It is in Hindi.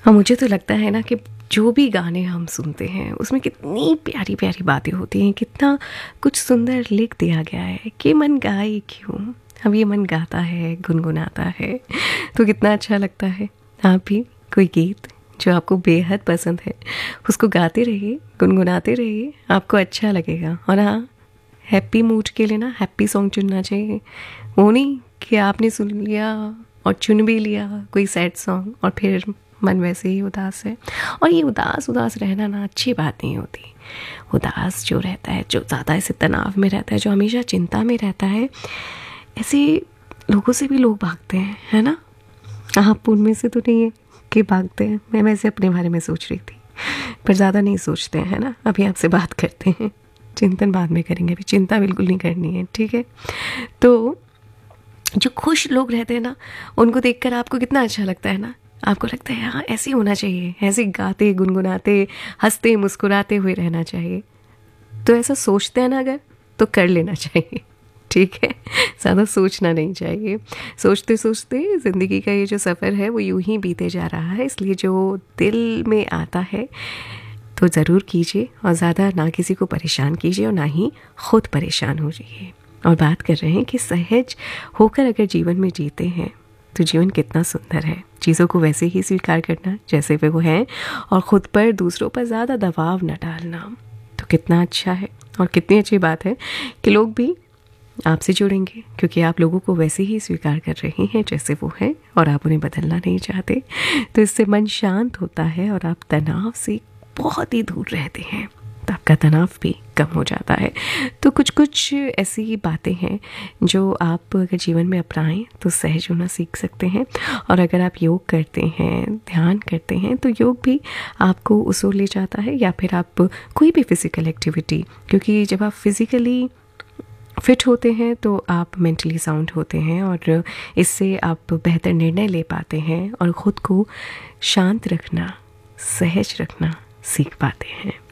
और मुझे तो लगता है ना कि जो भी गाने हम सुनते हैं उसमें कितनी प्यारी प्यारी बातें होती हैं, कितना कुछ सुंदर लिख दिया गया है कि मन गाए क्यों, अब ये मन गाता है, गुनगुनाता है, तो कितना अच्छा लगता है। आप भी कोई गीत जो आपको बेहद पसंद है उसको गाते रहिए, गुनगुनाते रहिए, आपको अच्छा लगेगा। और हाँ, हैप्पी मूड के लिए ना हैप्पी सॉन्ग चुनना चाहिए। वो नहीं कि आपने सुन लिया और चुन भी लिया कोई सैड सॉन्ग और फिर मन वैसे ही उदास है। और ये उदास उदास रहना ना अच्छी बात नहीं होती। उदास जो रहता है, जो ज़्यादा ऐसे तनाव में रहता है, जो हमेशा चिंता में रहता है, ऐसे लोगों से भी लोग भागते हैं, है ना। आप उनमें से तो नहीं है कि भागते हैं। मैं वैसे अपने बारे में सोच रही थी, पर ज़्यादा नहीं सोचते हैं, है ना। अभी आपसे बात करते हैं, चिंतन बाद में करेंगे, अभी चिंता बिल्कुल नहीं करनी है, ठीक है। तो जो खुश लोग रहते हैं ना, उनको देखकर आपको कितना अच्छा लगता है ना। आपको लगता है हाँ ऐसे ही होना चाहिए, ऐसे गाते गुनगुनाते हंसते मुस्कुराते हुए रहना चाहिए। तो ऐसा सोचते हैं ना अगर, तो कर लेना चाहिए, ठीक है। ज़्यादा सोचना नहीं चाहिए। सोचते सोचते ज़िंदगी का ये जो सफ़र है वो यूं ही बीते जा रहा है। इसलिए जो दिल में आता है तो ज़रूर कीजिए, और ज़्यादा ना किसी को परेशान कीजिए और ना ही खुद परेशान हो जाइए। और बात कर रहे हैं कि सहज होकर अगर जीवन में जीते हैं तो जीवन कितना सुंदर है। चीज़ों को वैसे ही स्वीकार करना जैसे वे वो हैं, और ख़ुद पर दूसरों पर ज़्यादा दबाव न डालना, तो कितना अच्छा है। और कितनी अच्छी बात है कि लोग भी आपसे जुड़ेंगे, क्योंकि आप लोगों को वैसे ही स्वीकार कर रही हैं जैसे वो हैं, और आप उन्हें बदलना नहीं चाहते। तो इससे मन शांत होता है और आप तनाव से बहुत ही दूर रहते हैं, तो आपका तनाव भी कम हो जाता है। तो कुछ कुछ ऐसी बातें हैं जो आप अगर जीवन में अपनाएं तो सहज होना सीख सकते हैं। और अगर आप योग करते हैं, ध्यान करते हैं, तो योग भी आपको उस ओर ले जाता है। या फिर आप कोई भी फिज़िकल एक्टिविटी, क्योंकि जब आप फिज़िकली फिट होते हैं तो आप मेंटली साउंड होते हैं, और इससे आप बेहतर निर्णय ले पाते हैं और ख़ुद को शांत रखना, सहज रखना सीख पाते हैं।